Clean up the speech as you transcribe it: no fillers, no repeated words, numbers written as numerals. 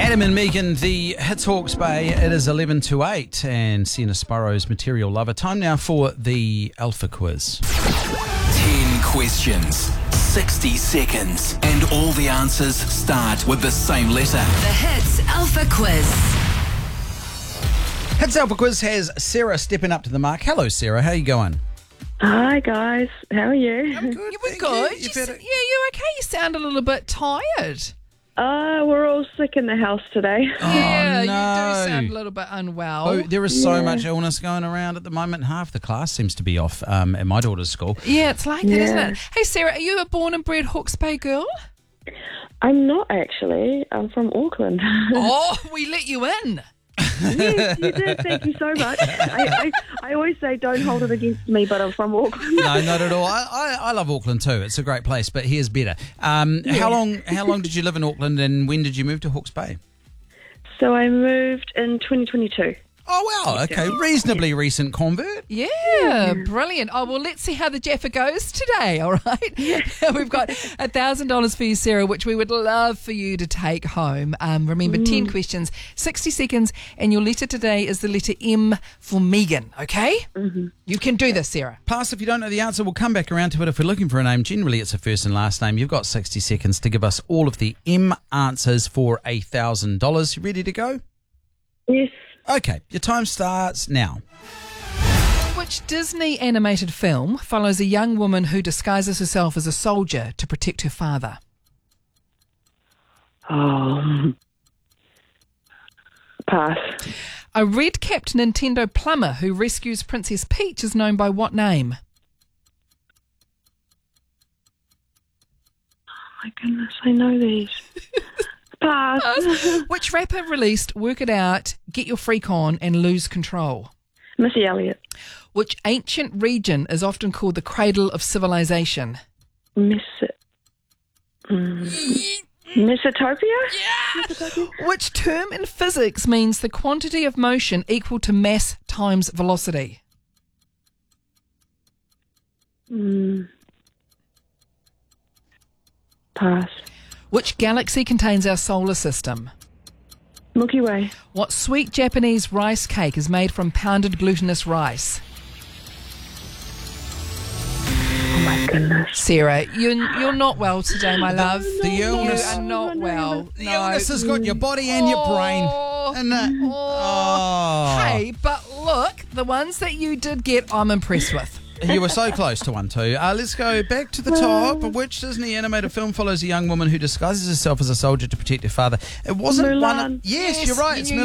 Adam and Megan, the hits Hawke's Bay. It is 11 to 8 and Sienna Sparrow's Material Lover. Time now for the Alpha Quiz. 10 questions, 60 seconds, and all the answers start with the same letter. The Hits Alpha Quiz. Hits Alpha Quiz has Sarah stepping up to the mark. Hello, Sarah. How are you going? Hi guys, how are you? I'm good. You were thank good. You. You okay? You sound a little bit tired. We're all sick in the house today. Yeah, no. you do sound a little bit unwell. Oh, there is so much illness going around at the moment. Half the class seems to be off at my daughter's school. Yeah, it's like that, isn't it? Hey, Sarah, are you a born and bred Hawke's Bay girl? I'm not actually. I'm from Auckland. Oh, we let you in. Yes, you did. Thank you so much. I always say don't hold it against me, but I'm from Auckland. No, not at all. I love Auckland too. It's a great place, but here's better. How long did you live in Auckland and when did you move to Hawke's Bay? So I moved in 2022. Oh, wow. Okay. Reasonably recent convert. Yeah, brilliant. Oh, well, let's see how the Jaffa goes today, all right? We've got $1,000 for you, Sarah, which we would love for you to take home. Remember, 10 questions, 60 seconds, and your letter today is the letter M for Megan, okay? Mm-hmm. You can do this, Sarah. Pass if you don't know the answer. We'll come back around to it if we're looking for a name. Generally, it's a first and last name. You've got 60 seconds to give us all of the M answers for $1,000. You ready to go? Yes. Okay, your time starts now. Which Disney animated film follows a young woman who disguises herself as a soldier to protect her father? Pass. A red-capped Nintendo plumber who rescues Princess Peach is known by what name? Oh my goodness, I know these. Pass. Which rapper released Work It Out, Get Your Freak On and Lose Control? Missy Elliott. Which ancient region is often called the cradle of civilization? Misotopia? Which term in physics means the quantity of motion equal to mass times velocity? Pass. Which galaxy contains our solar system? Milky Way. What sweet Japanese rice cake is made from pounded glutinous rice? Oh my goodness. Sarah, you're not well today, my love. The illness. You are not well. The illness has got your body and your brain. And Hey, but look, the ones that you did get, I'm impressed with. You were so close to one too. Let's go back to the top. Which Disney animated film follows a young woman who disguises herself as a soldier to protect her father? It wasn't Mulan. one. Yes, you're right. It's